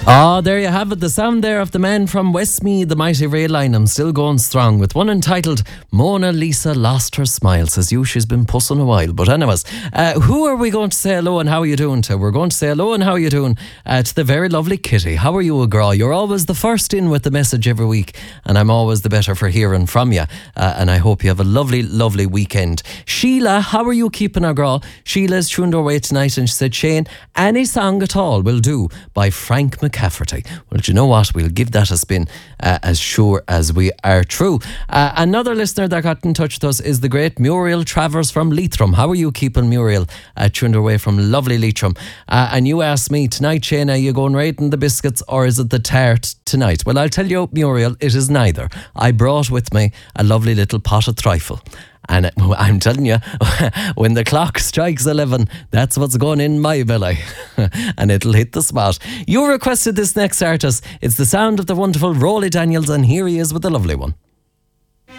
Oh, there you have it. The sound there of the man from Westmeath, the mighty Ray Lynham, still going strong with one entitled Mona Lisa Lost Her Smile. Says you, she's been pussing a while. But anyways, who are we going to say hello and how are you doing to? We're going to say hello and how are you doing to the very lovely Kitty. How are you, girl? You're always the first in with the message every week, and I'm always the better for hearing from you. And I hope you have a lovely, lovely weekend. Sheila, how are you keeping her, girl? Sheila's tuned her way tonight and she said, Shane, any song at all will do by Frank McCafferty. Well, do you know what? We'll give that a spin as sure as we are true. Another listener that got in touch with us is the great Muriel Travers from Leitrim. How are you keeping, Muriel? Tuned away from lovely Leitrim. And you asked me tonight, Shane, are you going right in the biscuits or is it the tart tonight? Well, I'll tell you, Muriel, it is neither. I brought with me a lovely little pot of trifle. And I'm telling you, when the clock strikes 11, that's what's going in my belly. And it'll hit the spot. You requested this next artist. It's the sound of the wonderful Rolly Daniels, and here he is with the lovely one.